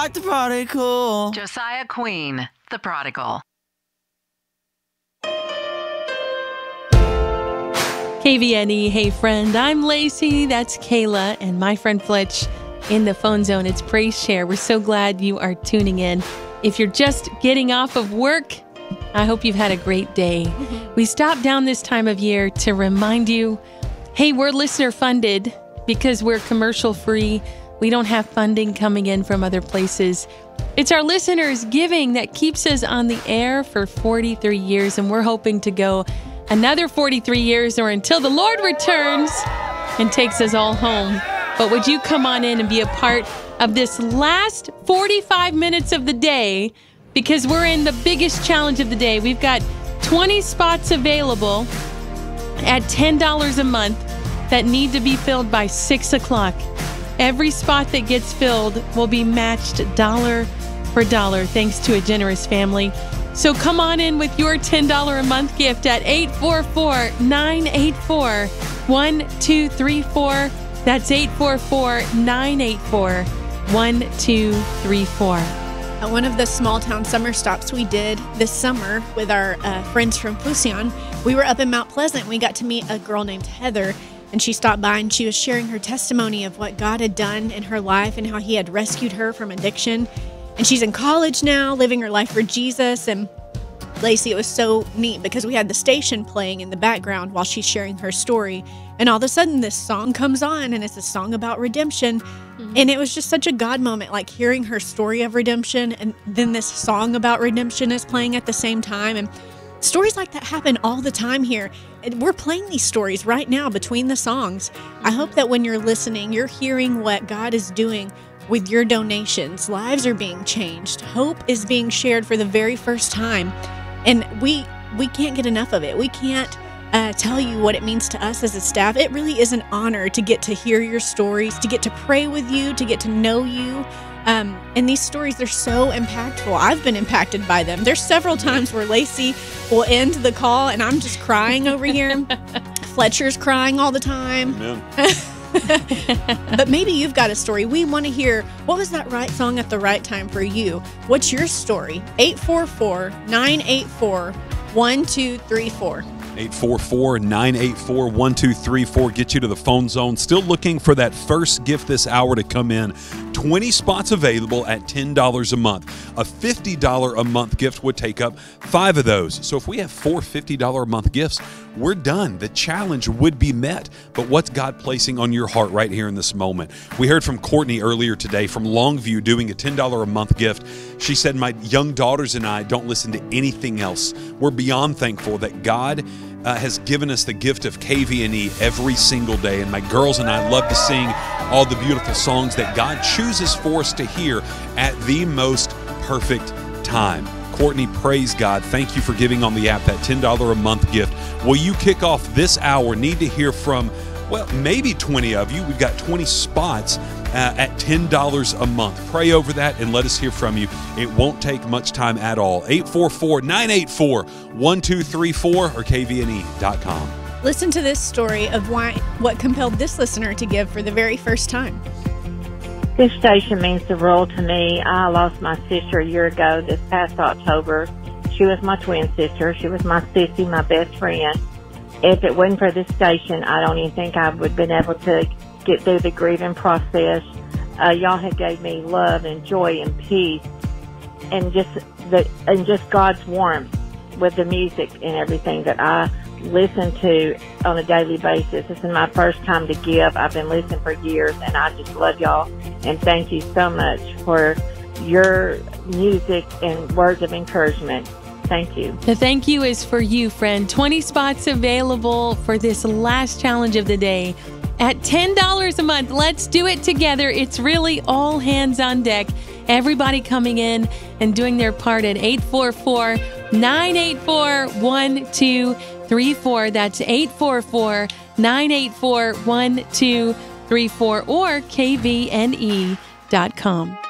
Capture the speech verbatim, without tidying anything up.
like the prodigal. Josiah Queen, the prodigal. K V N E, hey friend, I'm Lacey, that's Kayla, and my friend Fletch in the phone zone. It's Praise Share. We're so glad you are tuning in. If you're just getting off of work, I hope you've had a great day. Mm-hmm. We stop down this time of year to remind you, hey, we're listener funded because we're commercial free. We don't have funding coming in from other places. It's our listeners' giving that keeps us on the air for forty-three years, and we're hoping to go another forty-three years or until the Lord returns and takes us all home. But would you come on in and be a part of this last forty-five minutes of the day, because we're in the biggest challenge of the day. We've got twenty spots available at ten dollars a month that need to be filled by six o'clock. Every spot that gets filled will be matched dollar for dollar thanks to a generous family. So come on in with your ten dollars a month gift at eight four four, nine eight four, one two three four. That's eight four four, nine eight four, one two three four. At one of the small town summer stops we did this summer with our uh, friends from Fusion, we were up in Mount Pleasant. We got to meet a girl named Heather, and she stopped by and she was sharing her testimony of what God had done in her life and how he had rescued her from addiction. And she's in college now, living her life for Jesus. And Lacey, it was so neat because we had the station playing in the background while she's sharing her story. And all of a sudden this song comes on, and it's a song about redemption. Mm-hmm. And it was just such a God moment, like hearing her story of redemption. And then this song about redemption is playing at the same time. And stories like that happen all the time here. And we're playing these stories right now between the songs. I hope that when you're listening, you're hearing what God is doing with your donations. Lives are being changed. Hope is being shared for the very first time. And we we can't get enough of it. We can't uh, tell you what it means to us as a staff. It really is an honor to get to hear your stories, to get to pray with you, to get to know you. Um, and these stories, they're so impactful. I've been impacted by them. There's several times where Lacey will end the call and I'm just crying over here. Fletcher's crying all the time. Amen. But maybe you've got a story. We want to hear, what was that right song at the right time for you? What's your story? eight four four, nine eight four, one two three four. eight four four, nine eight four, one two three four. Get you to the phone zone. Still looking for that first gift this hour to come in. twenty spots available at ten dollars a month. A fifty dollars a month gift would take up five of those. So if we have four fifty dollars a month gifts, we're done. The challenge would be met. But what's God placing on your heart right here in this moment? We heard from Courtney earlier today from Longview doing a ten dollars a month gift. She said, my young daughters and I don't listen to anything else. We're beyond thankful that God Uh, has given us the gift of K V N E every single day. And my girls and I love to sing all the beautiful songs that God chooses for us to hear at the most perfect time. Courtney, praise God. Thank you for giving on the app that ten dollars a month gift. Will you kick off this hour? Need to hear from, well, maybe twenty of you. We've got twenty spots uh, at ten dollars a month. Pray over that and let us hear from you. It won't take much time at all. eight four four, nine eight four, one two three four or K V N E dot com. Listen to this story of why what compelled this listener to give for the very first time. This station means the world to me. I lost my sister a year ago this past October. She was my twin sister. She was my sissy, my best friend. If it wasn't for this station, I don't even think I would have been able to get through the grieving process. Uh, y'all have gave me love and joy and peace, and just the and just God's warmth with the music and everything that I listen to on a daily basis. This is my first time to give. I've been listening for years, and I just love y'all. And thank you so much for your music and words of encouragement. Thank you. The thank you is for you, friend. twenty spots available for this last challenge of the day at ten dollars a month. Let's do it together. It's really all hands on deck. Everybody coming in and doing their part at eight four four, nine eight four, one two three four. That's eight four four, nine eight four, one two three four or K V N E dot com.